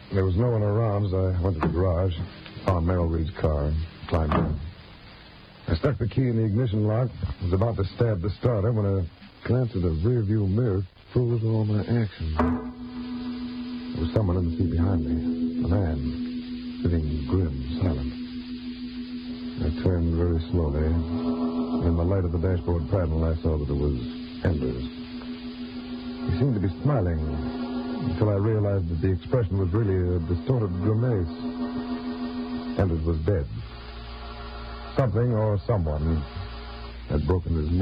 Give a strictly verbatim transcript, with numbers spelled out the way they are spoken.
There was no one around as I went to the garage, found Merrill Reed's car, and climbed in. I stuck the key in the ignition lock, was about to stab the starter when a glance at the rearview mirror froze all my action. There was someone in the seat behind me, a man, sitting grim, silent. I turned very slowly. In the light of the dashboard panel, I saw that it was Enders. He seemed to be smiling until I realized that the expression was really a distorted grimace. Enders was dead. Something or someone had broken his neck.